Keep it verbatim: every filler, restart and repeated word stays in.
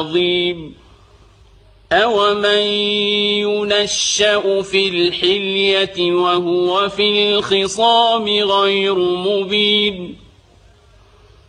عظيم أومن ينشأ في الحلية وهو في الخصام غير مبين